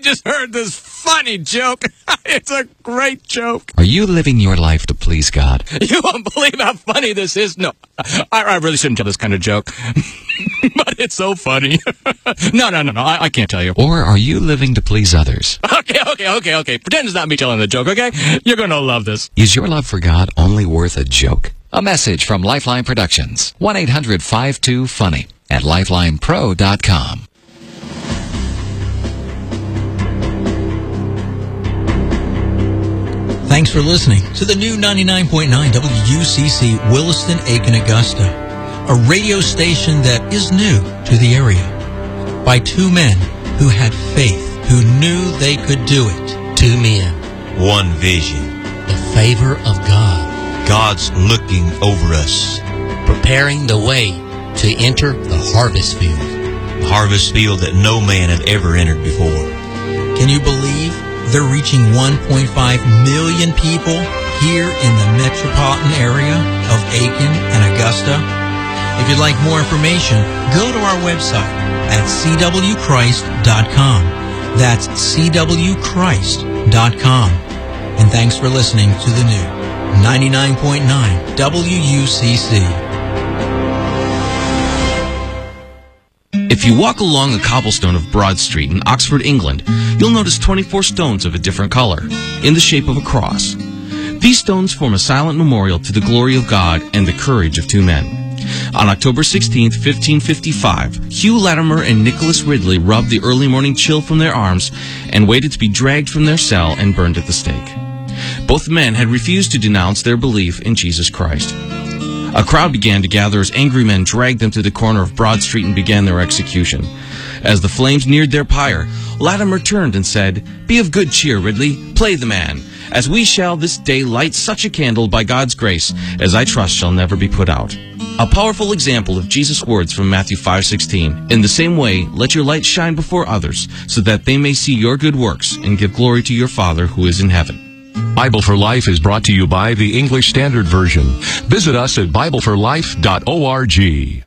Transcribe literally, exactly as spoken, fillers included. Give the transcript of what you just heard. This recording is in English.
just heard this funny joke. It's a great joke. Are you living your life to please God? You won't believe how funny this is. No, I, I really shouldn't tell this kind of joke. But it's so funny. No, no, no, no, I, I can't tell you. Or are you living to please others? Okay, okay, okay, okay. Pretend it's not me telling the joke, okay? You're going to love this. Is your love for God only worth a joke? A message from Lifeline Productions. one eight hundred five two funny at lifeline pro dot com. Thanks for listening to the new ninety-nine point nine W U C C Williston, Aiken, Augusta, a radio station that is new to the area, by two men who had faith, who knew they could do it. Two men. One vision. The favor of God. God's looking over us. Preparing the way to enter the harvest field. The harvest field that no man had ever entered before. Can you believe they're reaching one point five million people here in the metropolitan area of Aiken and Augusta? If you'd like more information, go to our website at c w christ dot com. That's c w christ dot com. And thanks for listening to the new ninety-nine point nine W U C C. If you walk along the cobblestone of Broad Street in Oxford, England, you'll notice twenty-four stones of a different color, in the shape of a cross. These stones form a silent memorial to the glory of God and the courage of two men. On October sixteenth, fifteen fifty-five, Hugh Latimer and Nicholas Ridley rubbed the early morning chill from their arms and waited to be dragged from their cell and burned at the stake. Both men had refused to denounce their belief in Jesus Christ. A crowd began to gather as angry men dragged them to the corner of Broad Street and began their execution. As the flames neared their pyre, Latimer turned and said, "Be of good cheer, Ridley, play the man, as we shall this day light such a candle by God's grace as I trust shall never be put out." A powerful example of Jesus' words from Matthew five sixteen. In the same way, let your light shine before others, so that they may see your good works and give glory to your Father who is in heaven. Bible for Life is brought to you by the English Standard Version. Visit us at bible for life dot org.